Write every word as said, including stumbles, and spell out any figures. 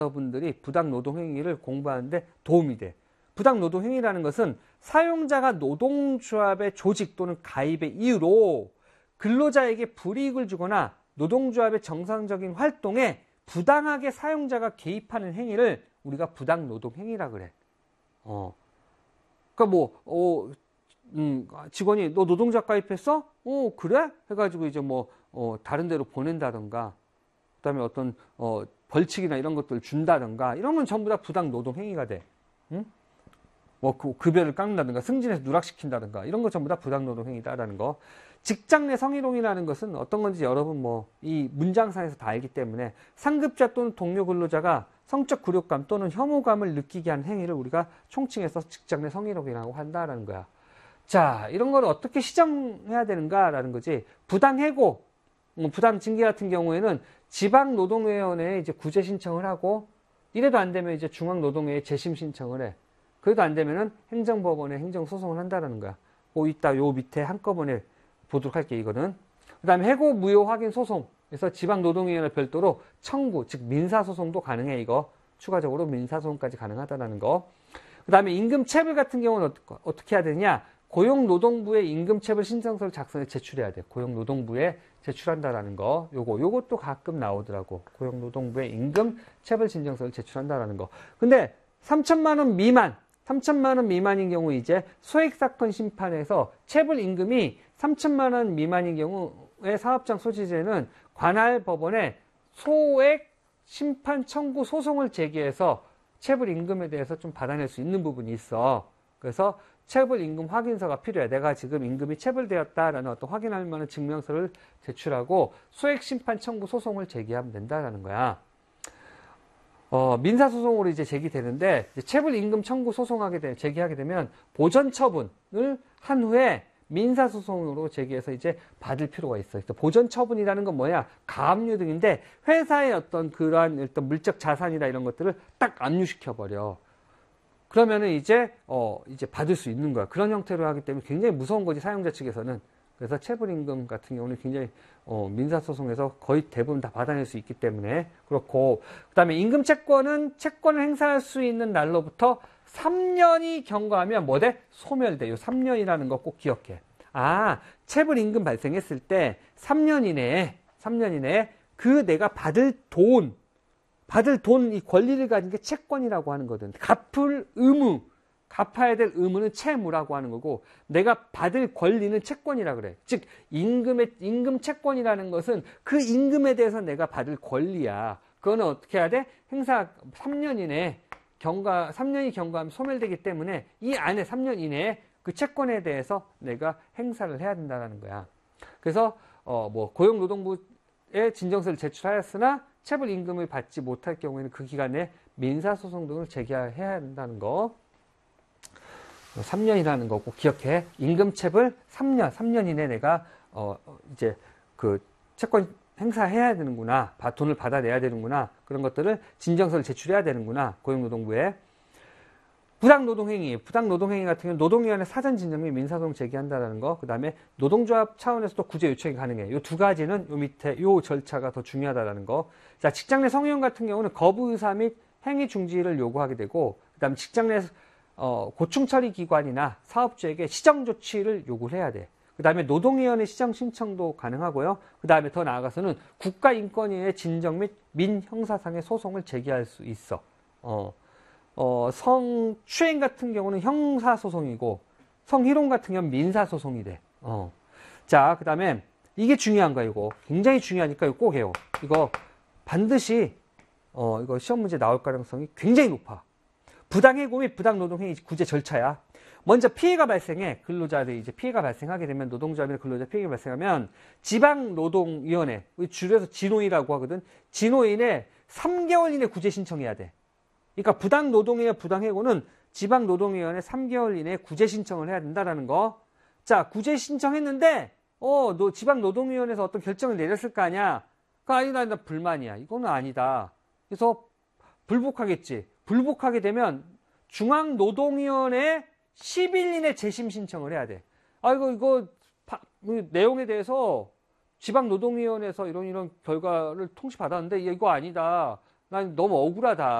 여러분들이 부당노동행위를 공부하는데 도움이 돼. 부당노동행위라는 것은 사용자가 노동조합의 조직 또는 가입의 이유로 근로자에게 불이익을 주거나 노동조합의 정상적인 활동에 부당하게 사용자가 개입하는 행위를 우리가 부당노동행위라 그래. 어. 그러니까 뭐, 어, 음, 직원이 너 노동조합 가입했어? 어, 그래? 해가지고 이제 뭐, 어, 다른 데로 보낸다던가, 그 다음에 어떤, 어, 벌칙이나 이런 것들을 준다던가, 이런 건 전부 다 부당노동행위가 돼. 응? 뭐, 그 급여를 깎는다든가, 승진해서 누락시킨다든가, 이런 거 전부 다 부당노동행위다라는 거. 직장 내 성희롱이라는 것은 어떤 건지 여러분 뭐, 이 문장상에서 다 알기 때문에 상급자 또는 동료 근로자가 성적 굴욕감 또는 혐오감을 느끼게 하는 행위를 우리가 총칭해서 직장 내 성희롱이라고 한다라는 거야. 자, 이런 걸 어떻게 시정해야 되는가라는 거지. 부당해고, 부당징계 같은 경우에는 지방노동위원회에 이제 구제 신청을 하고, 이래도 안 되면 이제 중앙노동위에 재심 신청을 해. 그래도 안 되면은 행정법원에 행정소송을 한다는 거야. 그 이따 요 밑에 한꺼번에 보도록 할게, 이거는. 그 다음에 해고 무효 확인 소송. 그래서 지방노동위원회 별도로 청구, 즉 민사소송도 가능해, 이거. 추가적으로 민사소송까지 가능하다는 거. 그 다음에 임금체불 같은 경우는 어떻게 해야 되냐? 고용노동부에 임금체불 신청서를 작성해 제출해야 돼. 고용노동부에 제출한다라는 거. 요거, 요것도 가끔 나오더라고. 고용노동부에 임금체불 신청서를 제출한다라는 거. 근데 삼천만 원 미만, 삼천만 원 미만인 경우 이제 소액사건 심판에서 체불 임금이 삼천만 원 미만인 경우에 사업장 소지자는 관할 법원에 소액 심판 청구 소송을 제기해서 체불 임금에 대해서 좀 받아낼 수 있는 부분이 있어. 그래서 체불 임금 확인서가 필요해. 내가 지금 임금이 체불되었다라는 어떤 확인할 만한 증명서를 제출하고 소액 심판 청구 소송을 제기하면 된다라는 거야. 어, 민사소송으로 이제 제기되는데, 이제 체불 임금 청구 소송하게 되, 제기하게 되면 보전 처분을 한 후에 민사소송으로 제기해서 이제 받을 필요가 있어. 보전 처분이라는 건 뭐야? 가압류 등인데, 회사의 어떤 그러한 일단 물적 자산이나 이런 것들을 딱 압류시켜버려. 그러면은 이제, 어, 이제 받을 수 있는 거야. 그런 형태로 하기 때문에 굉장히 무서운 거지, 사용자 측에서는. 그래서 체불임금 같은 경우는 굉장히, 어, 민사소송에서 거의 대부분 다 받아낼 수 있기 때문에 그렇고, 그 다음에 임금 채권은 채권을 행사할 수 있는 날로부터 삼 년이 경과하면 뭐 돼? 소멸돼. 요 삼 년이라는 거 꼭 기억해. 아, 체불임금 발생했을 때 삼 년 이내에, 삼 년 이내에 그 내가 받을 돈, 받을 돈, 이 권리를 가진 게 채권이라고 하는 거든. 갚을 의무, 갚아야 될 의무는 채무라고 하는 거고, 내가 받을 권리는 채권이라 그래. 즉, 임금의, 임금 채권이라는 것은 그 임금에 대해서 내가 받을 권리야. 그거는 어떻게 해야 돼? 행사 삼 년 이내에 경과, 삼 년이 경과하면 소멸되기 때문에 이 안에 삼 년 이내에 그 채권에 대해서 내가 행사를 해야 된다는 거야. 그래서, 어, 뭐, 고용노동부에 진정서를 제출하였으나 체불 임금을 받지 못할 경우에는 그 기간에 민사소송 등을 제기해야 한다는 거. 삼 년이라는 거 꼭 기억해. 임금체불 삼 년, 삼 년 이내 내가, 어, 이제 그 채권 행사해야 되는구나. 돈을 받아내야 되는구나. 그런 것들을 진정서를 제출해야 되는구나. 고용노동부에. 부당노동행위. 부당노동행위 같은 경우는 노동위원회 사전 진정 및 민사소송 제기한다는 거. 그 다음에 노동조합 차원에서도 구제 요청이 가능해. 요 두 가지는 요 밑에 요 절차가 더 중요하다는 거. 자, 직장 내 성희롱 같은 경우는 거부 의사 및 행위 중지를 요구하게 되고, 그 다음에 직장 내 어, 고충처리기관이나 사업주에게 시정조치를 요구를 해야 돼. 그 다음에 노동위원회 시정 신청도 가능하고요. 그 다음에 더 나아가서는 국가인권위의 진정 및 민형사상의 소송을 제기할 수 있어. 어, 어, 성추행 같은 경우는 형사소송이고, 성희롱 같은 경우는 민사소송이 돼. 어. 자, 그 다음에 이게 중요한 거야, 이거. 굉장히 중요하니까 이거 꼭 해요. 이거 반드시, 어, 이거 시험 문제 나올 가능성이 굉장히 높아. 부당해고 및 부당노동행위 구제 절차야. 먼저 피해가 발생해. 근로자들이 이제 피해가 발생하게 되면, 노동조합이나 근로자 피해가 발생하면 지방노동위원회, 줄여서 진노위라고 하거든. 진노위에 삼 개월 이내 구제 신청해야 돼. 그러니까 부당노동이나 부당해고는 지방노동위원회 삼 개월 이내에 구제 신청을 해야 된다라는 거. 자, 구제 신청했는데, 어, 너 지방노동위원회에서 어떤 결정을 내렸을 거 아니야? 그 아니, 나, 나 불만이야. 이거는 아니다. 그래서 불복하겠지. 불복하게 되면 중앙노동위원회에 십 일 이내 재심 신청을 해야 돼. 아, 이거, 이거, 파, 내용에 대해서 지방노동위원회에서 이런, 이런 결과를 통시 받았는데, 이거 아니다. 난 너무 억울하다.